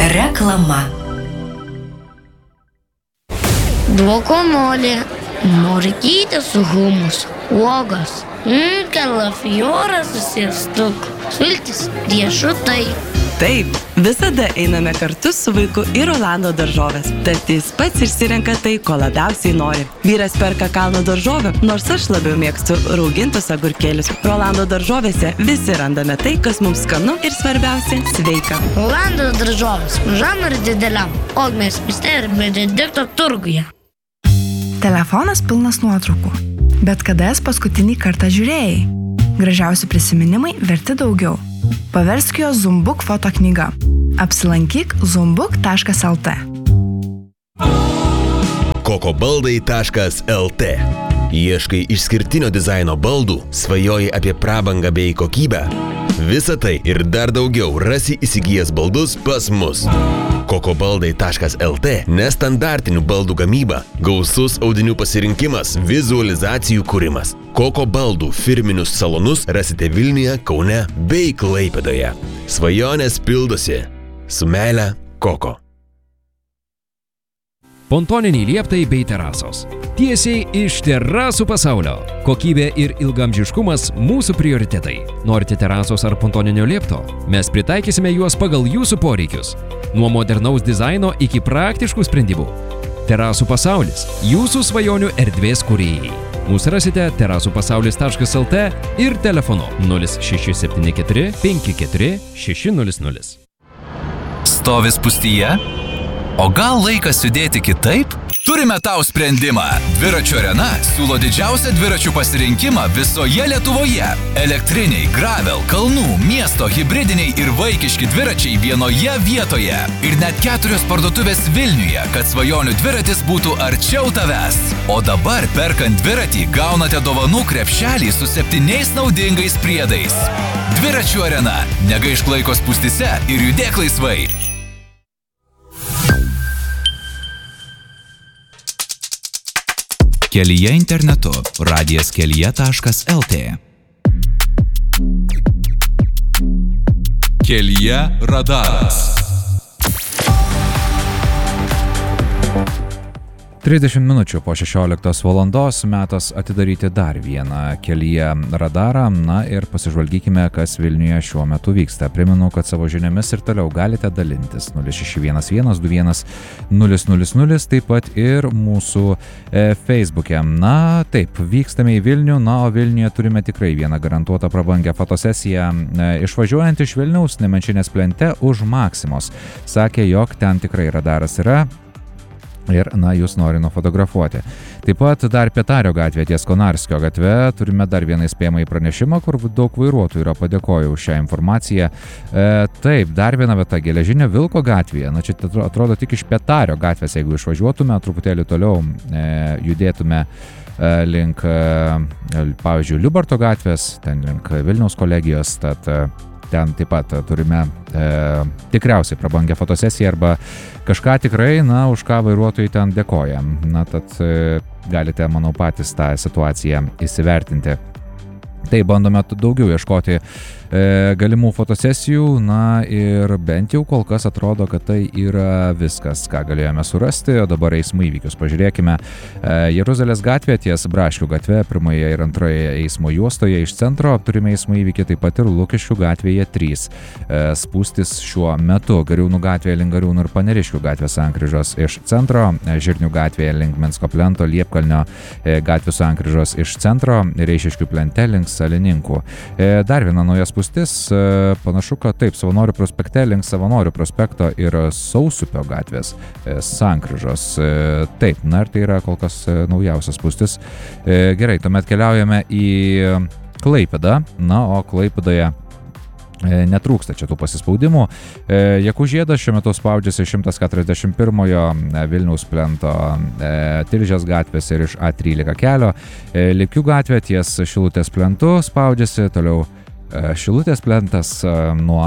Reklama. Guakamolė, morkytė su humusu, uogos, kalafioras su sirstuku, sultis, riešutai. Taip, visada einame kartu su vaiku į Rolando daržoves. Tad jis pats išsirenka tai, ko labiausiai nori. Vyras perka kalno daržovių, nors aš labiau mėgstu raugintus agurkėlius. Rolando daržovėse visi randame tai, kas mums skanu ir svarbiausia – sveika. Rolando daržovės mažam ir dideliam, Ogmės mieste ir Benedikto turguje. Telefonas pilnas nuotraukų. Bet kada jas paskutinį kartą žiūrėjai? Gražiausi prisiminimai verti daugiau. Paversk jo Zumbuk foto knyga. Apsilankyk zumbuk.lt. kokobaldai.lt. Ieškai išskirtinio dizaino baldų, svajoji apie prabangą bei kokybę. Visa tai ir dar daugiau rasi įsigijęs baldus pas mus. kokobaldai.lt. Nestandartinių baldų gamyba, gausus audinių pasirinkimas, vizualizacijų kūrimas. Koko baldų firminius salonus rasite Vilniuje, Kaune bei Klaipėdoje. Svajonės pildosi. Su meile, Koko. Pontoniniai lieptai bei terasos. Tiesiai iš terasų pasaulio. Kokybė ir ilgamžiškumas mūsų prioritetai. Norite terasos ar pontoninio liepto? Mes pritaikysime juos pagal jūsų poreikius. Nuo modernaus dizaino iki praktiškų sprendimų. Terasų pasaulis – jūsų svajonių erdvės kūrėjai. Mūsų rasite terasupasaulis.lt ir telefonu 0674 54 600. Stovi spūstyje? O gal laikas judėti kitaip? Turime tau sprendimą. Dviračių arena siūlo didžiausią dviračių pasirinkimą visoje Lietuvoje. Elektriniai, gravel, kalnų, miesto, hibridiniai ir vaikiški dviračiai vienoje vietoje. Ir net 4 parduotuvės Vilniuje, kad svajonių dviratis būtų arčiau tavęs. O dabar perkant dviratį gaunate dovanų krepšelį su 7 naudingais priedais. Dviračių arena. Negaišk laiko spūstyse ir judėk laisvai. Kelyje internetu radijaskelije.lt. Kelyje radaras. 30 minučių po 16 valandos metas atidaryti dar vieną Kelyje radarą, na ir pasižvalgykime, kas Vilniuje šiuo metu vyksta. Primenu, kad savo žiniomis ir toliau galite dalintis 0611 21 000, taip pat ir mūsų Facebook'e. Na taip, vykstame į Vilnių, na o Vilniuje turime tikrai vieną garantuotą prabangę fotosesiją. Išvažiuojant iš Vilniaus Nemenčinės plente už Maksimos, sakė, jog ten tikrai radaras yra. Ir, na, jūs nori nufotografuoti. Taip pat dar Pietario gatvė ties Konarskio gatve turime dar vieną įspėjamąjį pranešimą, kur daug vairuotojų yra padėkoję už šią informaciją. Taip, dar viena vieta Geležinio Vilko gatvėje. Na, čia atrodo tik iš Pietario gatvės, jeigu išvažiuotume, truputėlį toliau judėtume link, pavyzdžiui, Liubarto gatvės, ten link Vilniaus kolegijos, tad ten taip pat turime tikriausiai prabangę fotosesiją arba kažką tikrai, na, už ką vairuotojai ten dėkoja. Na, tad galite, manau, patys tą situaciją įsivertinti. Tai bandome daugiau ieškoti galimų fotosesijų, na ir bent jau kol kas atrodo, kad tai yra viskas, ką galėjome surasti, o dabar eismo įvykius pažiūrėkime. Jeruzalės gatvė ties Braškių gatve, pirmoje ir antroje eismo juostoje iš centro turime eismo įvykį, taip pat ir Lukiškių gatvėje 3. Spūstis šiuo metu Gariūnų gatvėje link Gariūnų ir Paneriškių gatvės sankryžos iš centro, Žirnių gatvėje link Minsko plento, Liepkalnio gatvių sankryžos iš centro, Reišiškių plente link Salininkų. Dar viena nauja spūstis, panašu, kad taip, Savanorių prospekte link Savanorių prospekto ir Sausupio gatvės sankryžos. Taip, na ir tai yra kol kas naujausias spūstis. Gerai, tuomet keliaujame į Klaipėdą, na o Klaipėdoje netrūksta čia tų pasispaudimų. Jakužiedas šiuo metu spaudžiasi 141-ojo Vilniaus plento Tilžės gatvės ir iš A13 kelio. Likių gatvė ties Šilutės plentu spaudžiasi, toliau Šilutės plentas nuo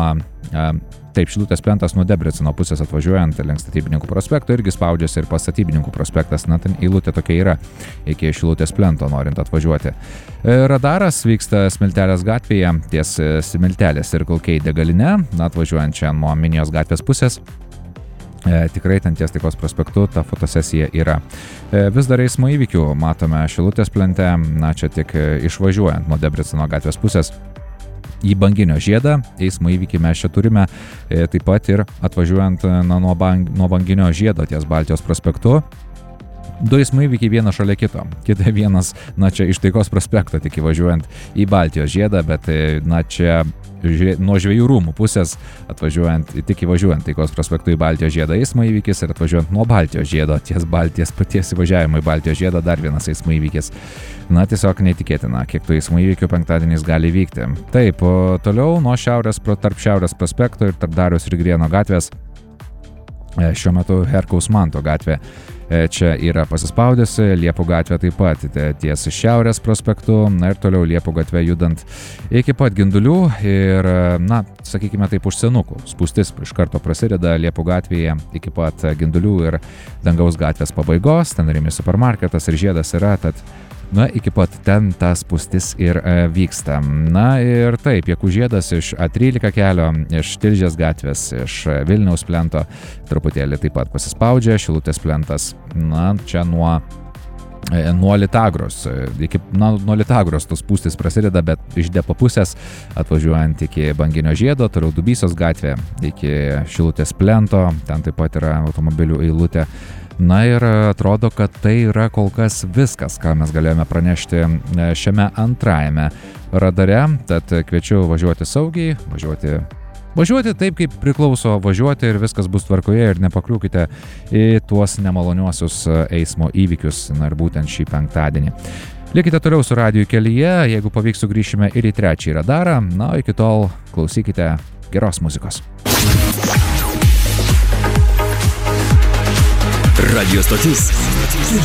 Taip, Šilutės plentas nuo Debrecino pusės atvažiuojant link Statybininkų prospekto irgi spaudžiasi ir pas Statybininkų prospektas, na ten eilutė tokia yra iki Šilutės plento norint atvažiuoti. Radaras vyksta Smiltelės gatvėje ties Smiltelės ir K degaline, atvažiuojant čia nuo Minijos gatvės pusės. Tikrai ten ties Taikos prospektu ta fotosesija yra. Vis dar eismo įvykių matome Šilutės plente, na čia tik išvažiuojant nuo Debreceno gatvės pusės į Banginio žiedą, eismo įvykį mes čia turime, taip pat ir atvažiuojant nuo Banginio žiedo ties Baltijos prospektu. 2 eismo įvykiai vienas šalia kito. Kita vienas, na čia iš Taikos prospekto tik įvažiuojant į Baltijos žiedą, bet na čia nuo Žvejų rūmų pusės tik įvažiuojant Taikos prospektu į Baltijos žiedą eismo įvykis ir atvažiuojant nuo Baltijos žiedo ties paties įvažiavimo į Baltijos žiedą dar vienas eismo įvykis. Na tiesiog neįtikėtina, kiek tų eismo įvykių penktadieniais gali vykti. Taip, toliau nuo tarp Šiaurės prospekto ir tarp Dariaus ir Girėno gatvės šiuo metu Herkaus Manto gatvė čia yra pasispaudusi, Liepų gatvė taip pat ties Šiaurės prospektu, na ir toliau Liepų gatvė judant iki pat Gindulių ir, na, sakykime taip, už senukų. Spūstis iš karto prasideda Liepų gatvėje iki pat Gindulių ir Dangaus gatvės pabaigos, ten Rimi supermarketas ir žiedas yra, tad na, iki pat ten ta spūstis ir vyksta. Na ir taip, Jakų žiedas iš A13 kelio, iš Tilžės gatvės, iš Vilniaus plento truputėlį taip pat pasispaudžia, Šilutės plentas, na, čia nuo Litagros, nuo Litagros tos spūstis prasideda, bet iš depo pusės atvažiuojant iki Banginio žiedo, toliau Dubysos gatvė, iki Šilutės plento, ten taip pat yra automobilių eilutė. Na ir atrodo, kad tai yra kol kas viskas, ką mes galėjome pranešti šiame antrajame radare, tad kviečiu važiuoti saugiai, važiuoti taip, kaip priklauso važiuoti ir viskas bus tvarkoje ir nepakliūkite į tuos nemaloniuosius eismo įvykius, na ir būtent šį penktadienį. Likite toliau su Radiju kelyje, jeigu pavyks sugrįšime ir į trečiąjį radarą, na iki tol klausykite geros muzikos. Radio stotis